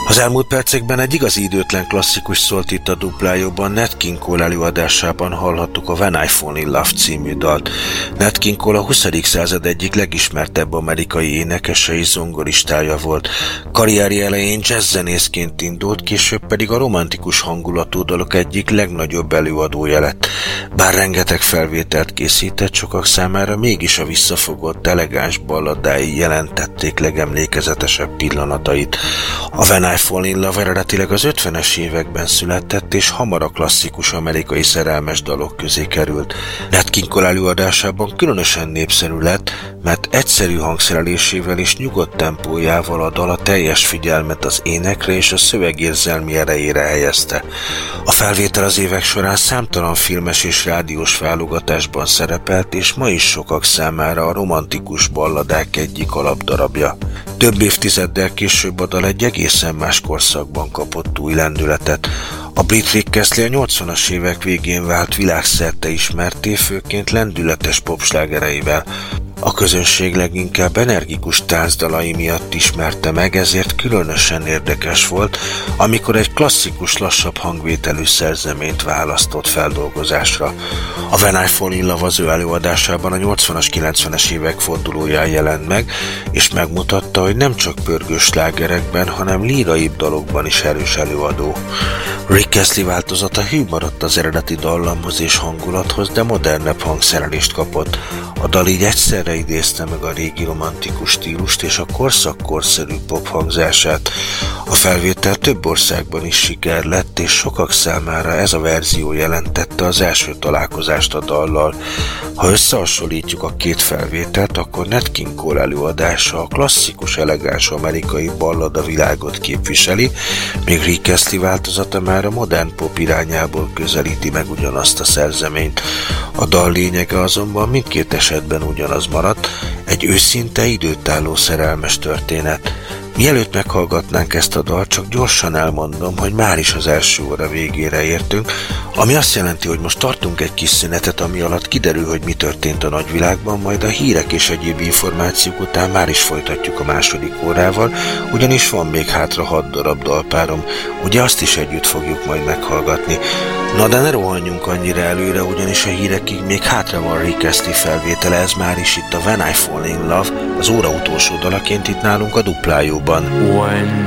Az elmúlt percekben egy igazi időtlen klasszikus szólt itt a Duplájóban. Nat King Cole előadásában hallhattuk a When I Fall in Love című dalt. Nat King Cole a 20. század egyik legismertebb amerikai énekese és zongoristája volt. Karrierje elején jazzzenészként indult, később pedig a romantikus hangulatú dalok egyik legnagyobb előadója lett. Bár rengeteg felvételt készített, sokak számára mégis a visszafogott, elegáns balladái jelentették legemlékezetesebb pillanatait. A When I Fall in Love eredetileg az 50-es években született, és hamar a klasszikus amerikai szerelmes dalok közé került. Nat King Cole előadásában különösen népszerű lett, mert egyszerű hangszerelésével és nyugodt tempójával a dal a teljes figyelmet az énekre és a szöveg érzelmi erejére helyezte. A felvétel az évek során számtalan filmes és rádiós válogatásban szerepelt, és ma is sokak számára a romantikus balladák egyik alapdarabja. Több évtizeddel később a dal egy egészen más korszakban kapott új lendületet. A brit Rick Astley a 80-as évek végén vált világszerte ismertté, főként lendületes popslágereivel. A közönség leginkább energikus táncdalai miatt ismerte meg, ezért különösen érdekes volt, amikor egy klasszikus, lassabb hangvételű szerzeményt választott feldolgozásra. A When I Fall in Love az ő előadásában a 80-as, 90-es évek fordulóján jelent meg, és megmutatta, hogy nem csak pörgős slágerekben, hanem líraibb dalokban is erős előadó. Rick Astley változata hű maradt az eredeti dallamhoz és hangulathoz, de modernebb hangszerelést kapott. A dal így egyszerre idézte meg a régi romantikus stílust és a korszakkorszerű pop hangzását. A felvétel több országban is siker lett, és sokak számára ez a verzió jelentette az első találkozást a dallal. Ha összehasonlítjuk a két felvételt, akkor Nat King Cole előadása a klasszikus, elegáns amerikai ballada világot képviseli, míg Rick Astley változata már a modern pop irányából közelíti meg ugyanazt a szerzeményt. A dal lényege azonban mindkét esetben ugyanaz maradt, egy őszinte, időtálló szerelmes történet. Mielőtt meghallgatnánk ezt a dalt, csak gyorsan elmondom, hogy már is az első óra végére értünk, ami azt jelenti, hogy most tartunk egy kis szünetet, ami alatt kiderül, hogy mi történt a nagyvilágban, majd a hírek és egyéb információk után már is folytatjuk a második órával, ugyanis van még hátra 6 darab dalpárom, ugye azt is együtt fogjuk majd meghallgatni. Na de ne rohanjunk annyira előre, ugyanis a hírekig még hátra van Rick Astley felvétele, ez már is itt a When I Fall in Love, az óra utolsó dalaként itt nálunk a Duplájóban.